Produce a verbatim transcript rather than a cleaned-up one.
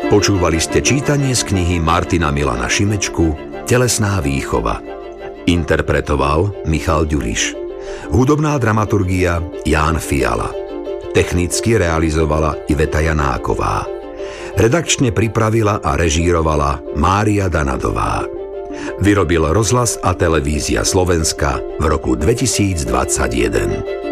Počúvali ste čítanie z knihy Martina Milana Šimečku Telesná výchova. Interpretoval Michal Ďuriš. Hudobná dramaturgia Ján Fiala. Technicky realizovala Iveta Janáková. Redakčne pripravila a režírovala Mária Danadová. Vyrobil Rozhlas a televízia Slovenska v roku dvetisícdvadsaťjeden.